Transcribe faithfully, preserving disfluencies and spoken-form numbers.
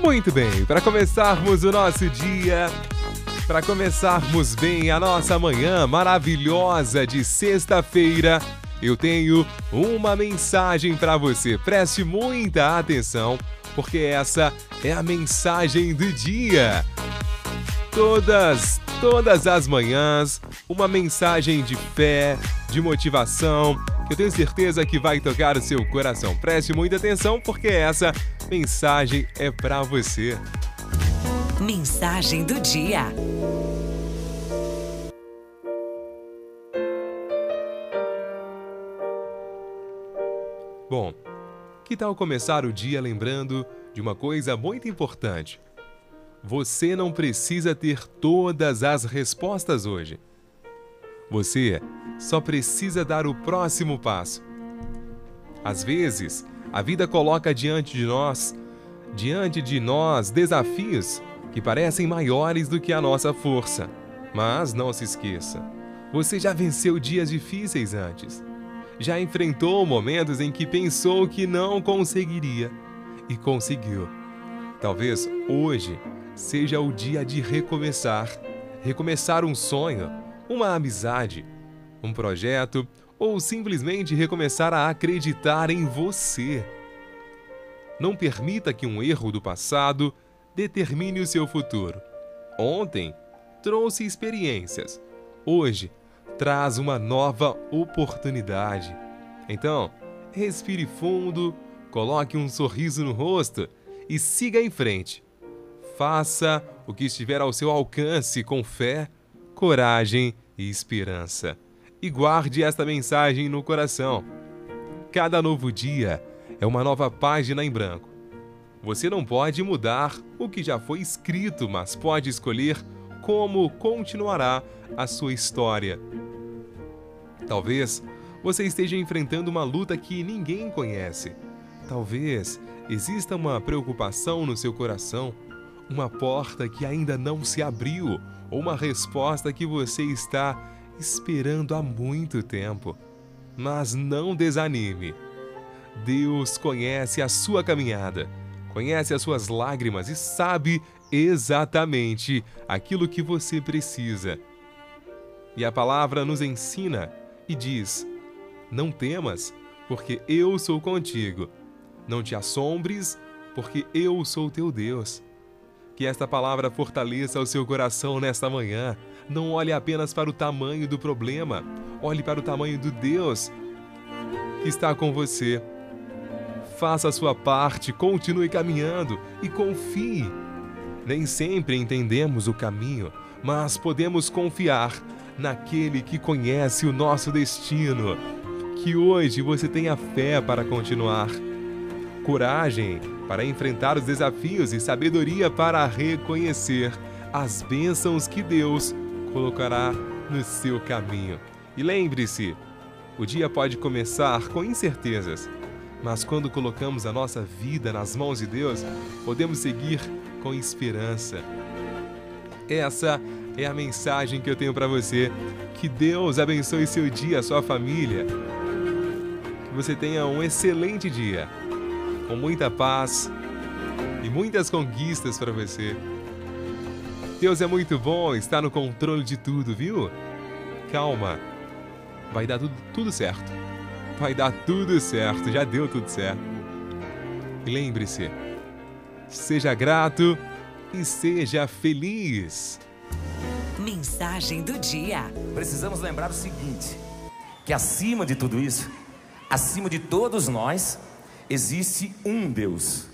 Muito bem, para começarmos o nosso dia, para começarmos bem a nossa manhã maravilhosa de sexta-feira, eu tenho uma mensagem para você. Preste muita atenção, porque essa é a mensagem do dia. Todas, todas as manhãs, uma mensagem de fé, de motivação, que eu tenho certeza que vai tocar o seu coração. Preste muita atenção, porque essa mensagem é para você. Mensagem do dia. Bom, que tal começar o dia lembrando de uma coisa muito importante? Você não precisa ter todas as respostas hoje. Você só precisa dar o próximo passo. Às vezes, a vida coloca diante de nós, diante de nós, desafios que parecem maiores do que a nossa força. Mas não se esqueça, você já venceu dias difíceis antes. Já enfrentou momentos em que pensou que não conseguiria e conseguiu. Talvez hoje seja o dia de recomeçar. Recomeçar um sonho, uma amizade, um projeto ou simplesmente recomeçar a acreditar em você. Não permita que um erro do passado determine o seu futuro. Ontem trouxe experiências. Hoje traz uma nova oportunidade. Então, respire fundo, coloque um sorriso no rosto e siga em frente. Faça o que estiver ao seu alcance com fé, coragem e esperança. E guarde esta mensagem no coração. Cada novo dia é uma nova página em branco. Você não pode mudar o que já foi escrito, mas pode escolher como continuará a sua história. Talvez você esteja enfrentando uma luta que ninguém conhece. Talvez exista uma preocupação no seu coração, uma porta que ainda não se abriu, ou uma resposta que você está esperando há muito tempo. Mas não desanime. Deus conhece a sua caminhada, conhece as suas lágrimas e sabe exatamente aquilo que você precisa. E a palavra nos ensina e diz: não temas, porque eu sou contigo. Não te assombres, porque eu sou teu Deus. Que esta palavra fortaleça o seu coração nesta manhã. Não olhe apenas para o tamanho do problema, olhe para o tamanho do Deus que está com você. Faça a sua parte, continue caminhando e confie. Nem sempre entendemos o caminho, mas podemos confiar naquele que conhece o nosso destino. Que hoje você tenha fé para continuar, coragem para enfrentar os desafios e sabedoria para reconhecer as bênçãos que Deus colocará no seu caminho. E lembre-se, o dia pode começar com incertezas, mas quando colocamos a nossa vida nas mãos de Deus, podemos seguir com esperança. Essa é a mensagem que eu tenho para você. Que Deus abençoe seu dia, sua família. Que você tenha um excelente dia, com muita paz e muitas conquistas para você. Deus é muito bom, está no controle de tudo, viu? Calma, vai dar tudo, tudo certo. Vai dar tudo certo, já deu tudo certo. E lembre-se, seja grato e seja feliz. Mensagem do dia. Precisamos lembrar o seguinte, que acima de tudo isso, acima de todos nós, existe um Deus.